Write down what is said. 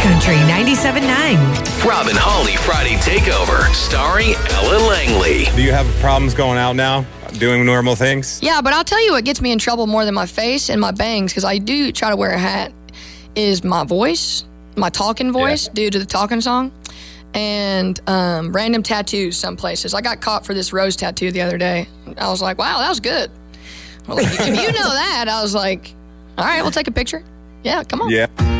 Country 97.9. Rob and Holly Friday Takeover, starring Ellen Langley. Do you have problems going out now, doing normal things? Yeah, but I'll tell you what gets me in trouble more than my face and my bangs, because I do try to wear a hat, is my voice, my talking voice, due to the talking song, and random tattoos some places. I got caught for this rose tattoo the other day. I was like, wow, that was good. Well, if you know that, I was like, all right, we'll take a picture. Yeah, come on. Yeah.